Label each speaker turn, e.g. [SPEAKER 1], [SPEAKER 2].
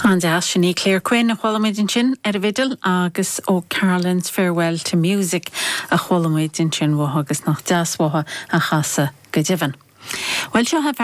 [SPEAKER 1] An de sinní Claire Quinn a chhuilamid sin ar a vidal agus ó Carolyn's Farewell to Music a chhuilamid sin bhtha agus nach deasmhatha a chasa go divan. Well, seo